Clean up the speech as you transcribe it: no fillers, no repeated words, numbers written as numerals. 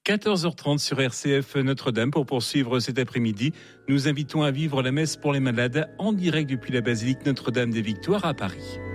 14h30 sur RCF Notre-Dame pour poursuivre cet après-midi. Nous invitons à vivre la messe pour les malades en direct depuis la basilique Notre-Dame des Victoires à Paris.